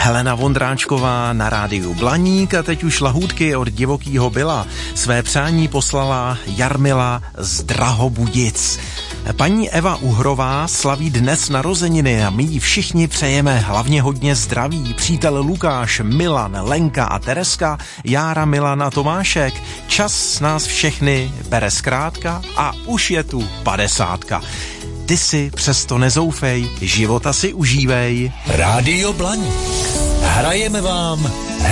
Helena Vondráčková na rádiu Blaník a teď už lahůdky od Divokýho Byla. Své přání poslala Jarmila z Drahobudic. Paní Eva Uhrová slaví dnes narozeniny a my jí všichni přejeme hlavně hodně zdraví. Přítel Lukáš, Milan, Lenka a Tereska, Jára, Milan a Tomášek. Čas nás všechny bere zkrátka a už je tu 50. Ty si přesto nezoufej, života si užívej. Rádio Blaník. Hrajeme vám